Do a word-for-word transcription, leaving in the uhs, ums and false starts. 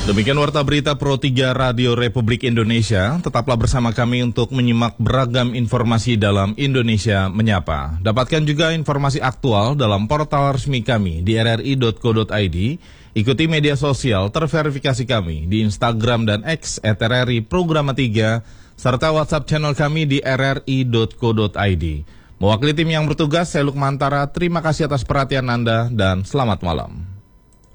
Demikian Warta Berita Pro tiga Radio Republik Indonesia. Tetaplah bersama kami untuk menyimak beragam informasi dalam Indonesia Menyapa. Dapatkan juga informasi aktual dalam portal resmi kami di r r i dot co dot i d. Ikuti media sosial terverifikasi kami di Instagram dan X et r r i Programa tiga, serta WhatsApp channel kami di r r i dot co dot i d. Mewakili tim yang bertugas, saya Lukmantara. Terima kasih atas perhatian Anda dan selamat malam.